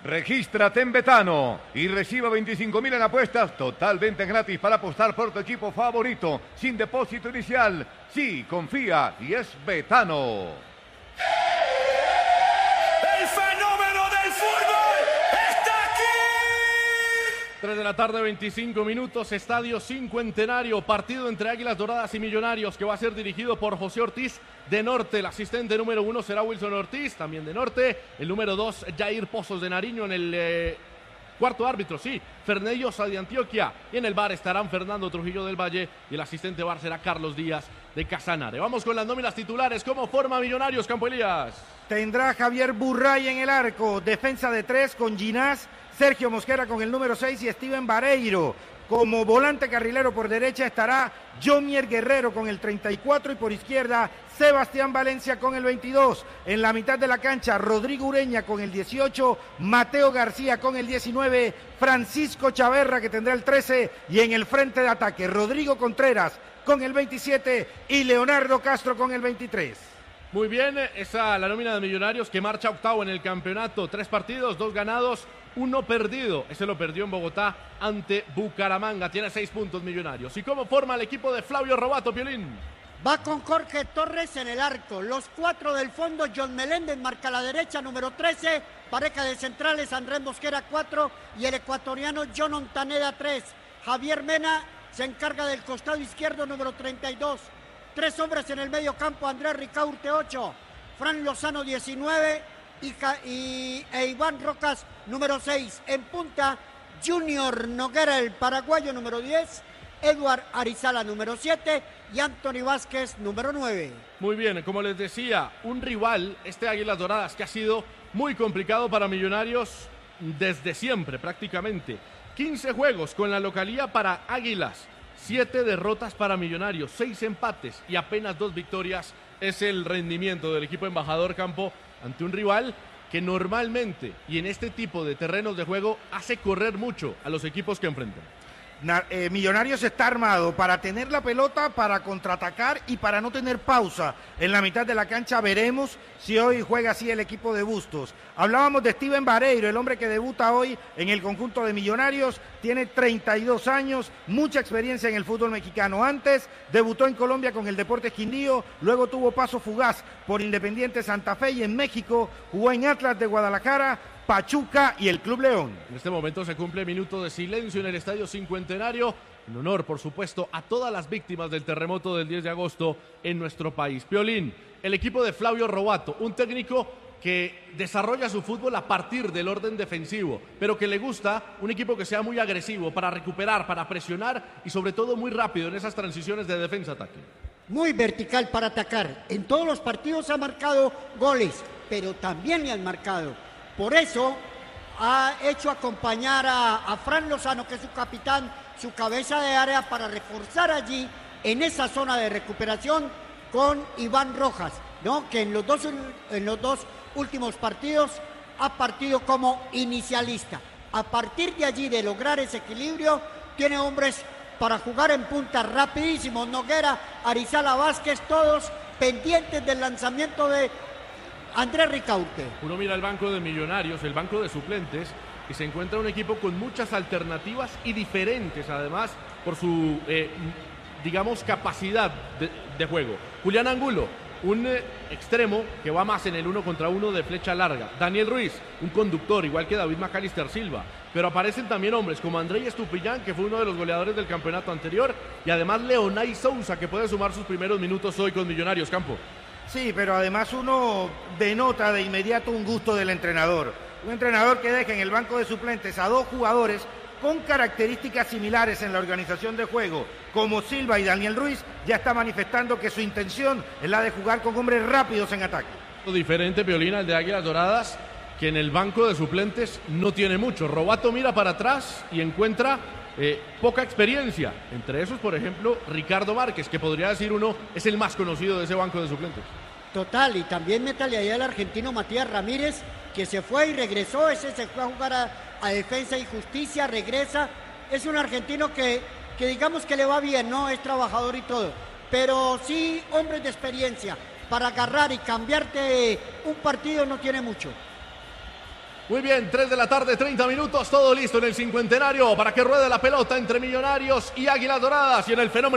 Regístrate en Betano y reciba 25.000 en apuestas totalmente gratis para apostar por tu equipo favorito, sin depósito inicial. Sí, confía y es Betano. ¡El fenómeno del fútbol está aquí! 3 de la tarde, 25 minutos, Estadio Cincuentenario, partido entre Águilas Doradas y Millonarios que va a ser dirigido por José Ortiz de Norte. El asistente número 1 será Wilson Ortiz, también de Norte. El número 2, Jair Pozos de Nariño. En el cuarto árbitro, sí, Fernellosa de Antioquia. Y en el VAR estarán Fernando Trujillo del Valle y el asistente VAR será Carlos Díaz de Casanare. Vamos con las nóminas titulares. ¿Cómo forma Millonarios, Campo Elías? Tendrá Javier Burray en el arco, defensa de 3 con Ginás, Sergio Mosquera con el número 6 y Steven Vareiro. Como volante carrilero por derecha estará Jomier Guerrero con el 34 y por izquierda Sebastián Valencia con el 22. En la mitad de la cancha Rodrigo Ureña con el 18, Mateo García con el 19, Francisco Chaverra que tendrá el 13 y en el frente de ataque Rodrigo Contreras con el 27 y Leonardo Castro con el 23. Muy bien, esa la nómina de Millonarios que marcha octavo en el campeonato. 3 partidos, 2 ganados, 1 perdido. Ese lo perdió en Bogotá ante Bucaramanga. Tiene 6 puntos Millonarios. ¿Y cómo forma el equipo de Flavio Robato, Piolín? Va con Jorge Torres en el arco. Los 4 del fondo, John Meléndez marca a la derecha, número 13. Pareja de centrales, Andrés Mosquera 4 y el ecuatoriano John Ontaneda 3. Javier Mena se encarga del costado izquierdo, número 32. 3 hombres en el medio campo, Andrés Ricaurte 8, Fran Lozano 19 e Iván Rocas número 6. En punta, Junior Noguera, el paraguayo número 10, Eduard Arizala número 7 y Anthony Vázquez número 9. Muy bien, como les decía, un rival, este Águilas Doradas, que ha sido muy complicado para Millonarios desde siempre prácticamente. 15 juegos con la localía para Águilas. 7 derrotas para Millonarios, 6 empates y apenas 2 victorias es el rendimiento del equipo embajador Campo ante un rival que normalmente y en este tipo de terrenos de juego hace correr mucho a los equipos que enfrentan. Millonarios está armado para tener la pelota, para contraatacar y para no tener pausa en la mitad de la cancha. Veremos si hoy juega así el equipo de Bustos. Hablábamos de Steven Vareiro, el hombre que debuta hoy en el conjunto de Millonarios. Tiene 32 años, mucha experiencia en el fútbol mexicano. Antes debutó en Colombia con el Deportes Quindío, luego tuvo paso fugaz por Independiente Santa Fe y en México jugó en Atlas de Guadalajara, Pachuca y el Club León. En este momento se cumple minuto de silencio en el Estadio Cincuentenario, en honor, por supuesto, a todas las víctimas del terremoto del 10 de agosto en nuestro país. Piolín, el equipo de Flavio Robato, un técnico que desarrolla su fútbol a partir del orden defensivo, pero que le gusta un equipo que sea muy agresivo para recuperar, para presionar y sobre todo muy rápido en esas transiciones de defensa-ataque. Muy vertical para atacar. En todos los partidos ha marcado goles, pero también le han marcado. Por eso ha hecho acompañar a Fran Lozano, que es su capitán, su cabeza de área, para reforzar allí, en esa zona de recuperación, con Iván Rojas, ¿no? Que en los dos últimos partidos ha partido como inicialista. A partir de allí, de lograr ese equilibrio, tiene hombres para jugar en punta rapidísimos. Noguera, Arizala, Vázquez, todos pendientes del lanzamiento de Andrés Ricaurte. Uno mira el banco de Millonarios, el banco de suplentes, y se encuentra un equipo con muchas alternativas y diferentes, además, por su, digamos, capacidad de juego. Julián Angulo, un extremo que va más en el 1 contra 1 de flecha larga. Daniel Ruiz, un conductor, igual que David Macalister Silva. Pero aparecen también hombres como Andrei Estupiñán, que fue uno de los goleadores del campeonato anterior, y además Leonay Sousa, que puede sumar sus primeros minutos hoy con Millonarios, Campo. Sí, pero además uno denota de inmediato un gusto del entrenador. Un entrenador que deja en el banco de suplentes a 2 jugadores con características similares en la organización de juego, como Silva y Daniel Ruiz, ya está manifestando que su intención es la de jugar con hombres rápidos en ataque. Diferente, Piolín, al de Águilas Doradas, que en el banco de suplentes no tiene mucho. Robato mira para atrás y encuentra poca experiencia. Entre esos, por ejemplo, Ricardo Márquez, que podría decir uno es el más conocido de ese banco de suplentes. Total, y también métale ahí al argentino Matías Ramírez, que se fue y regresó. Ese se fue a jugar a Defensa y Justicia, regresa. Es un argentino que digamos que le va bien, ¿no? Es trabajador y todo, pero sí, hombres de experiencia para agarrar y cambiarte un partido no tiene mucho. Muy bien, 3 de la tarde, 30 minutos, todo listo en el cincuentenario para que ruede la pelota entre Millonarios y Águilas Doradas y en el fenómeno